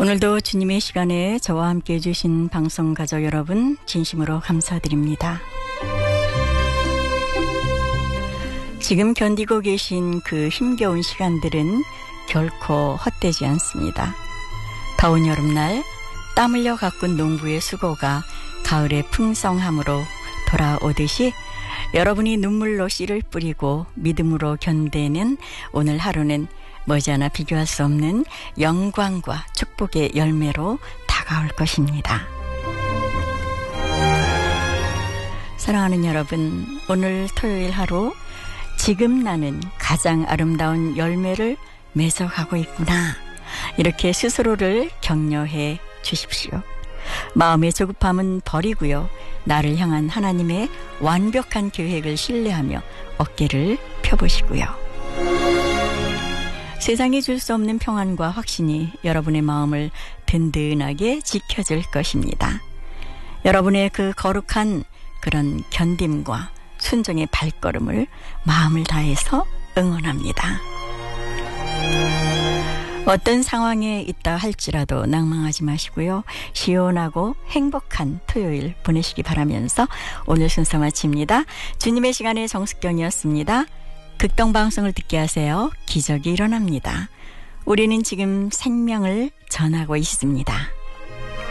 오늘도 주님의 시간에 저와 함께 해주신 방송 가족 여러분 진심으로 감사드립니다. 지금 견디고 계신 그 힘겨운 시간들은 결코 헛되지 않습니다. 더운 여름날 땀 흘려 가꾼 농부의 수고가 가을의 풍성함으로 돌아오듯이 여러분이 눈물로 씨를 뿌리고 믿음으로 견디는 오늘 하루는 머지않아 비교할 수 없는 영광과 축복의 열매로 다가올 것입니다. 사랑하는 여러분, 오늘 토요일 하루 지금 나는 가장 아름다운 열매를 맺어가고 있구나. 이렇게 스스로를 격려해 주십시오. 마음의 조급함은 버리고요. 나를 향한 하나님의 완벽한 계획을 신뢰하며 어깨를 펴보시고요. 세상이 줄 수 없는 평안과 확신이 여러분의 마음을 든든하게 지켜줄 것입니다. 여러분의 그 거룩한 그런 견딤과 순종의 발걸음을 마음을 다해서 응원합니다. 어떤 상황에 있다 할지라도 낭망하지 마시고요. 시원하고 행복한 토요일 보내시기 바라면서 오늘 순서 마칩니다. 주님의 시간의 정숙경이었습니다. 극동방송을 듣게 하세요. 기적이 일어납니다. 우리는 지금 생명을 전하고 있습니다.